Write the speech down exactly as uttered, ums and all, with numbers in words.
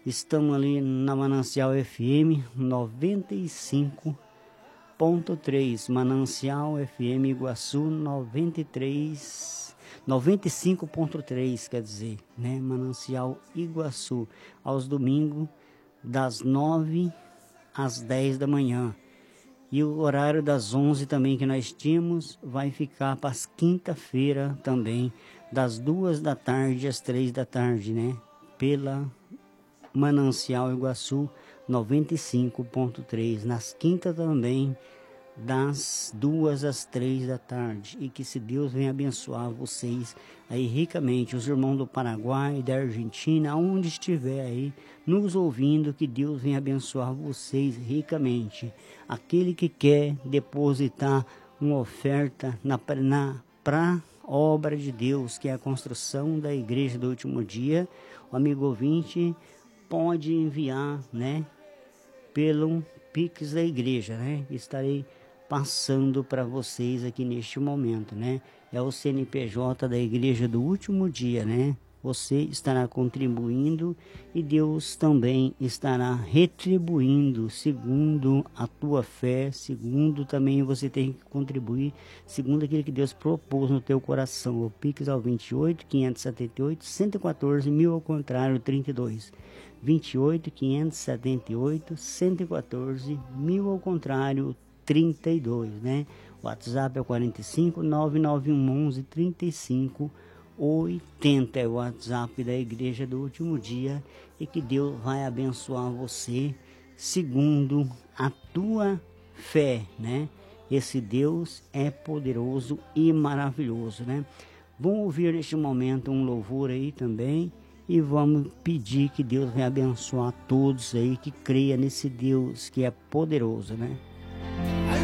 Estamos ali na Manancial F M noventa e cinco ponto três, Manancial F M Iguaçu noventa e três, noventa e cinco ponto três, quer dizer, né? Manancial Iguaçu, aos domingos, das nove às dez da manhã. E o horário das onze também que nós tínhamos vai ficar para as quinta-feira também, das duas da tarde às três da tarde, né? Pela Manancial Iguaçu noventa e cinco ponto três, nas quintas também, das duas às três da tarde. E que se Deus venha abençoar vocês aí ricamente, os irmãos do Paraguai, da Argentina, aonde estiver aí nos ouvindo, que Deus venha abençoar vocês ricamente. Aquele que quer depositar uma oferta na, na para obra de Deus, que é a construção da igreja do último dia, o amigo ouvinte pode enviar, né, pelo Pix da igreja, né? Estarei passando para vocês aqui neste momento, né? É o C N P J da igreja do último dia, né? Você estará contribuindo e Deus também estará retribuindo segundo a tua fé, segundo também você tem que contribuir, segundo aquilo que Deus propôs no teu coração. O Pix ao vinte e oito, quinhentos e setenta e oito, cento e quatorze, mil ao contrário, trinta e dois. vinte e oito, quinhentos e setenta e oito, cento e quatorze, mil ao contrário, trinta e dois, né? O WhatsApp é o quarenta e cinco, nove nove um um, trinta e cinco, oitenta, é o WhatsApp da igreja do último dia, e que Deus vai abençoar você segundo a tua fé, né? Esse Deus é poderoso e maravilhoso, né? Vamos ouvir neste momento um louvor aí também, e vamos pedir que Deus venha abençoar todos aí que creia nesse Deus que é poderoso, né?